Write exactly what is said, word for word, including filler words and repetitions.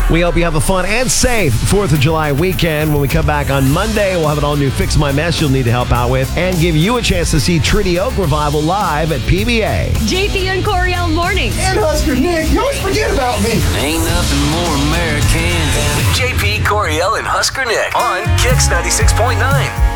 We hope you have a fun and safe fourth of July weekend. When we come back on Monday, we'll have an all-new Fix My Mess you'll need to help out with and give you a chance to see Trinity Oak Revival live at P B A. J P and Coriel mornings. And Husker Nick, you always forget about me. Ain't nothing more American than J P, Coriel, and Husker Nick on Kicks ninety-six point nine.